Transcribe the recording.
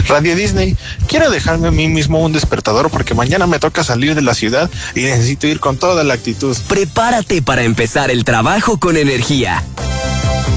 Radio Disney, quiero dejarme a mí mismo un despertador porque mañana me toca salir de la ciudad y necesito ir con toda la actitud. Prepárate para empezar el trabajo con energía.